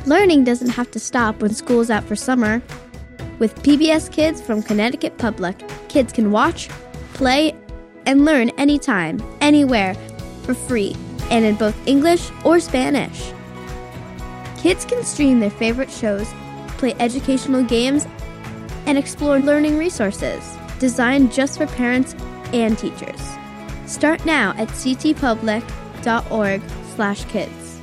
Learning doesn't have to stop when school's out for summer. With PBS Kids from Connecticut Public, kids can watch, play, and learn anytime, anywhere, for free, and in both English or Spanish. Kids can stream their favorite shows, play educational games, and explore learning resources designed just for parents and teachers. Start now at ctpublic.org/kids.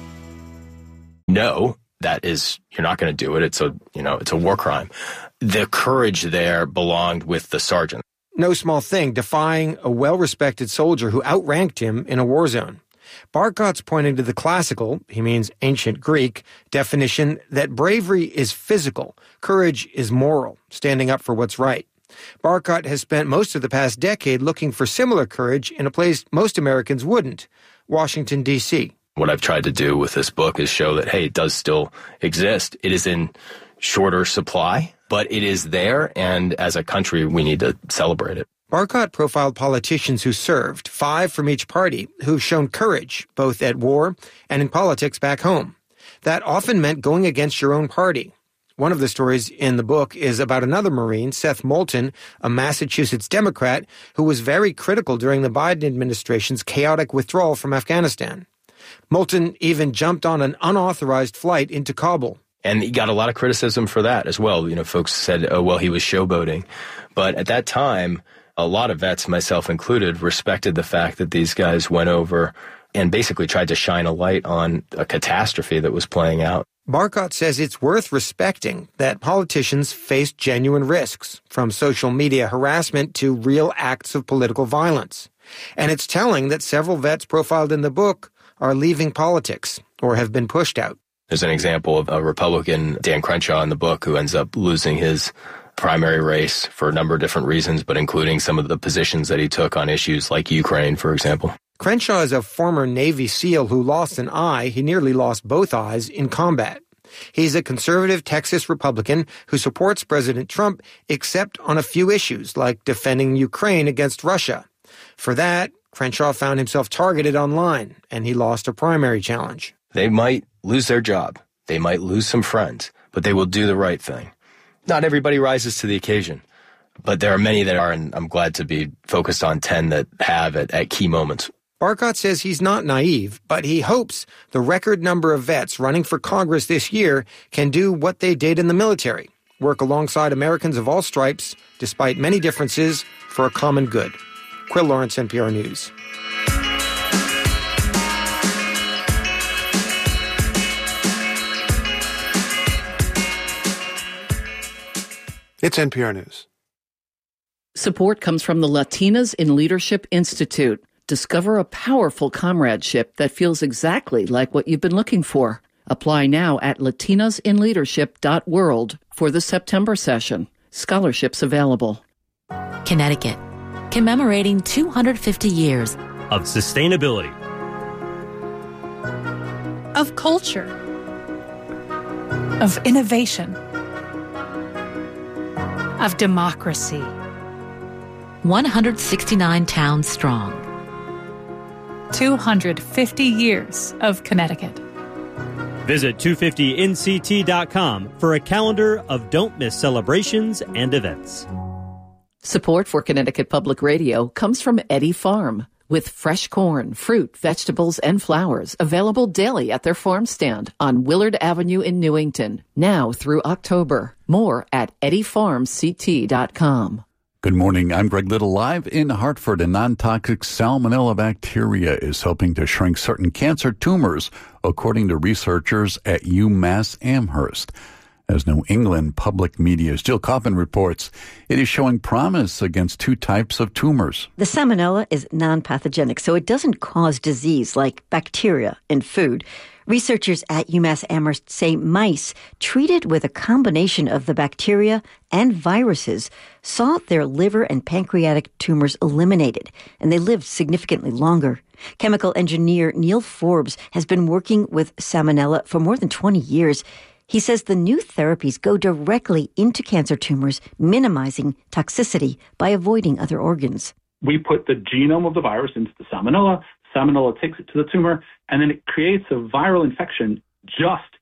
No, that is, you're not going to do it. It's a war crime. The courage there belonged with the sergeant. No small thing, defying a well-respected soldier who outranked him in a war zone. Barkat's pointing to the classical, he means ancient Greek, definition that bravery is physical, courage is moral, standing up for what's right. Barkat has spent most of the past decade looking for similar courage in a place most Americans wouldn't, Washington, D.C. What I've tried to do with this book is show that, hey, it does still exist. It is in shorter supply, but it is there, and as a country, we need to celebrate it. Barkat profiled politicians who served, 5 from each party, who've shown courage, both at war and in politics back home. That often meant going against your own party. One of the stories in the book is about another Marine, Seth Moulton, a Massachusetts Democrat, who was very critical during the Biden administration's chaotic withdrawal from Afghanistan. Moulton even jumped on an unauthorized flight into Kabul. And he got a lot of criticism for that as well. You know, folks said, oh, well, he was showboating. But at that time, a lot of vets, myself included, respected the fact that these guys went over and basically tried to shine a light on a catastrophe that was playing out. Barkat says it's worth respecting that politicians face genuine risks, from social media harassment to real acts of political violence. And it's telling that several vets profiled in the book are leaving politics or have been pushed out. There's an example of a Republican, Dan Crenshaw, in the book, who ends up losing his primary race for a number of different reasons, but including some of the positions that he took on issues like Ukraine, for example. Crenshaw is a former Navy SEAL who lost an eye. He nearly lost both eyes in combat. He's a conservative Texas Republican who supports President Trump, except on a few issues, like defending Ukraine against Russia. For that, Crenshaw found himself targeted online, and he lost a primary challenge. They might lose their job. They might lose some friends, but they will do the right thing. Not everybody rises to the occasion, but there are many that are, and I'm glad to be focused on 10 that have at key moments. Barkat says he's not naive, but he hopes the record number of vets running for Congress this year can do what they did in the military, work alongside Americans of all stripes, despite many differences, for a common good. Quill Lawrence, NPR News. It's NPR News. Support comes from the Latinas in Leadership Institute. Discover a powerful comradeship that feels exactly like what you've been looking for. Apply now at latinasinleadership.world for the September session. Scholarships available. Connecticut, commemorating 250 years of sustainability, of culture, of innovation, of democracy. 169 towns strong. 250 years of Connecticut. Visit 250nct.com for a calendar of don't miss celebrations and events. Support for Connecticut Public Radio comes from Eddy Farm, with fresh corn, fruit, vegetables, and flowers available daily at their farm stand on Willard Avenue in Newington, now through October. More at eddyfarmct.com. Good morning. I'm Greg Little. Live in Hartford, a non-toxic salmonella bacteria is helping to shrink certain cancer tumors, according to researchers at UMass Amherst. As New England Public Media's Jill Coffin reports, it is showing promise against 2 types of tumors. The salmonella is non-pathogenic, so it doesn't cause disease like bacteria in food. Researchers at UMass Amherst say mice treated with a combination of the bacteria and viruses saw their liver and pancreatic tumors eliminated, and they lived significantly longer. Chemical engineer Neil Forbes has been working with salmonella for more than 20 years. He says the new therapies go directly into cancer tumors, minimizing toxicity by avoiding other organs. We put the genome of the virus into the salmonella. Salmonella takes it to the tumor, and then it creates a viral infection just